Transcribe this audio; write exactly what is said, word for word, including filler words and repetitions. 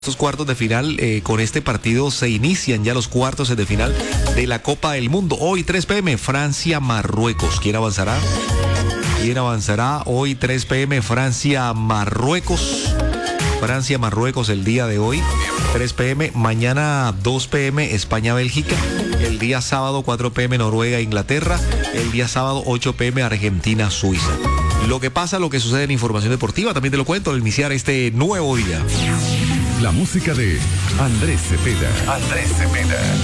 Estos cuartos de final, eh, con este partido se inician ya los cuartos de final de la Copa del Mundo. Hoy tres pe eme, Francia-Marruecos. ¿Quién avanzará? ¿Quién avanzará? Hoy tres pe eme, Francia-Marruecos. Francia-Marruecos el día de hoy, tres pe eme. Mañana dos pe eme, España-Bélgica. El día sábado cuatro pe eme, Noruega-Inglaterra. El día sábado ocho pe eme, Argentina-Suiza. Lo que pasa, lo que sucede en Información Deportiva, también te lo cuento al iniciar este nuevo día. La música de Andrés Cepeda. Andrés Cepeda.